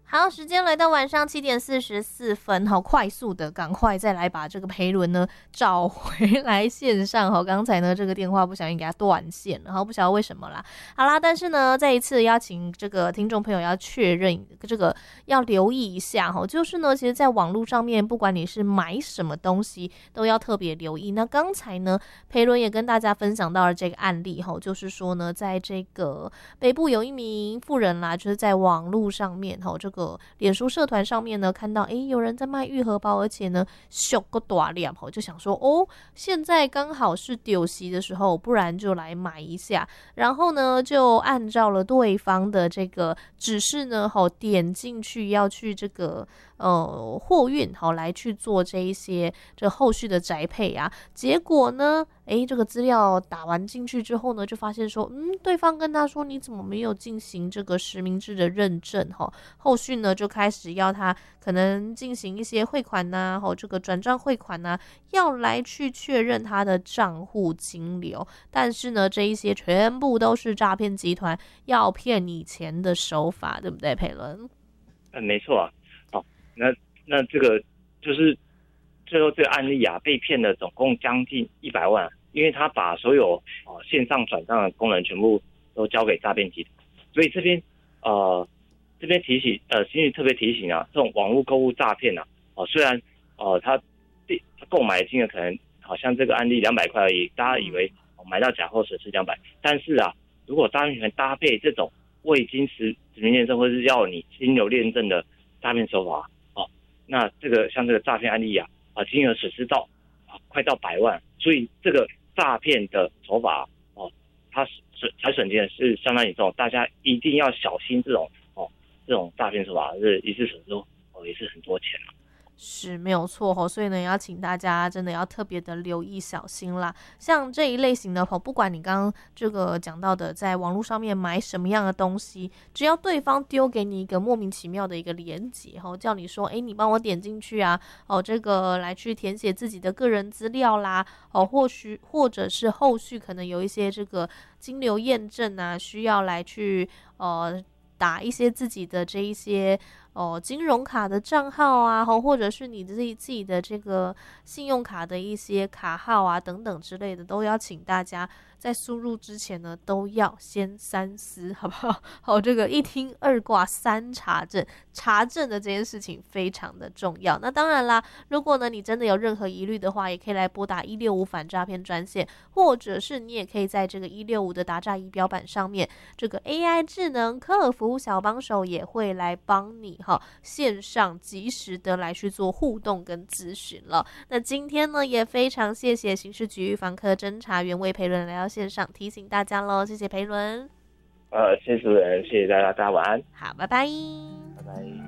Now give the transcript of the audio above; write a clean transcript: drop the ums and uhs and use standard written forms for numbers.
好，时间来到晚上7:44，好，快速的赶快再来把这个培伦呢找回来线上。好，刚才呢这个电话不小心给他断线，然后不晓得为什么啦。好啦，但是呢再一次邀请这个听众朋友要确认这个要留意一下哈，就是呢其实在网络上面不管你是买什么东西都要特别留意。那刚才呢培伦也跟大家分享到了这个案例哈，就是说呢在这个北部有一名妇人啦，就是在网络上面哈这个脸书社团上面呢看到有人在卖玉荷包，而且呢小个大量，就想说现在刚好是丢席的时候，不然就来买一下。然后呢就按照了对方的这个指示呢点进去要去这个货运来去做这一些这后续的宅配啊。结果呢这个资料打完进去之后呢，就发现说对方跟他说你怎么没有进行这个实名制的认证后续呢就开始要他可能进行一些汇款啊这个转账汇款啊，要来去确认他的账户金流。但是呢这一些全部都是诈骗集团要骗你钱的手法，对不对培伦？ 没错啊。好，那这个就是最后这个案例啊，被骗了总共将近100万，因为他把所有线上转账的功能全部都交给诈骗集团。所以这边提醒心里特别提醒啊，这种网络购物诈骗啊，虽然他购买金额可能好像这个案例200块而已，大家以为买到假货损失200，但是啊，如果诈骗集团搭配这种未经实名验证或是要你金流验证的诈骗手法那这个像这个诈骗案例啊，金额损失到快到100万，所以这个诈骗的手法它财损金额是相当严重，大家一定要小心这种诈骗手法，是一次损失也是很多钱啊。 是没有错所以呢也要请大家真的要特别的留意小心啦。像这一类型的不管你刚刚这个讲到的在网络上面买什么样的东西，只要对方丢给你一个莫名其妙的一个连结叫你说你帮我点进去啊这个来去填写自己的个人资料啦或者是后续可能有一些这个金流验证啊，需要来去打一些自己的这一些金融卡的账号啊，或者是你自己的这个信用卡的一些卡号啊等等之类的，都要请大家在输入之前呢都要先三思，好不好？这个一听二挂三查证，查证的这件事情非常的重要。那当然啦，如果呢你真的有任何疑虑的话，也可以来拨打165反诈骗专线，或者是你也可以在这个165的打诈仪表板上面，这个 AI 智能客服小帮手也会来帮你线上及时的来去做互动跟咨询了。那今天呢也非常谢谢刑事局预防科侦查员魏培伦来到线上提醒大家咯，谢谢培伦。 谢谢主持人，谢谢大家，大家晚安。 好，拜拜。 拜拜。